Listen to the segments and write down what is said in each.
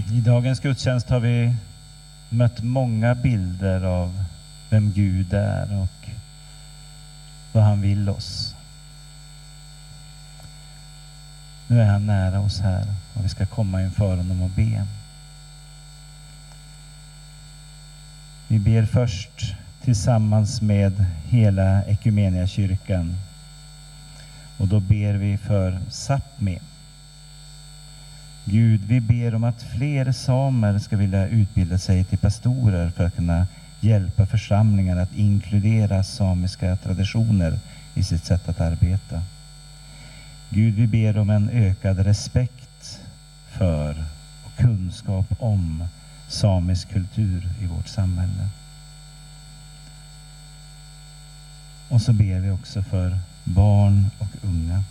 I dagens gudstjänst har vi mött många bilder av vem Gud är och vad han vill oss. Nu är han nära oss här och vi ska komma inför honom och be. Vi ber först tillsammans med hela Ekumeniakyrkan, och då ber vi för Sápmi. Gud, vi ber om att fler samer ska vilja utbilda sig till pastorer för att kunna hjälpa församlingar att inkludera samiska traditioner i sitt sätt att arbeta. Gud, vi ber om en ökad respekt för och kunskap om samisk kultur i vårt samhälle. Och så ber vi också för barn och unga.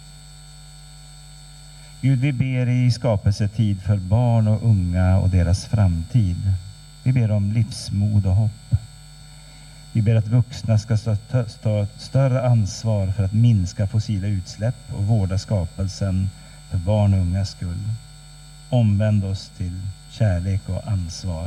Gud, vi ber i skapelsetid för barn och unga och deras framtid. Vi ber om livsmod och hopp. Vi ber att vuxna ska ta större ansvar för att minska fossila utsläpp och vårda skapelsen för barn och ungas skull. Omvänd oss till kärlek och ansvar.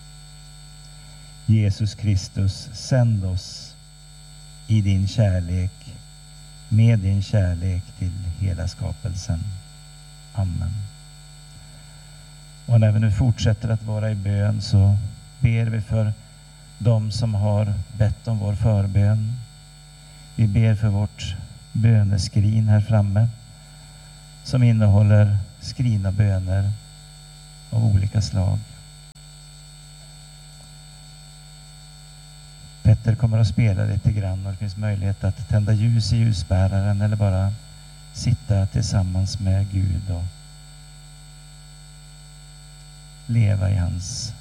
Jesus Kristus, sänd oss i din kärlek, med din kärlek till hela skapelsen. Amen. Och när vi nu fortsätter att vara i bön så ber vi för de som har bett om vår förbön. Vi ber för vårt böneskrin här framme som innehåller skrivna böner av olika slag. Petter kommer att spela lite grann och det finns möjlighet att tända ljus i ljusbäraren eller bara sitta tillsammans med Gud och leva i hans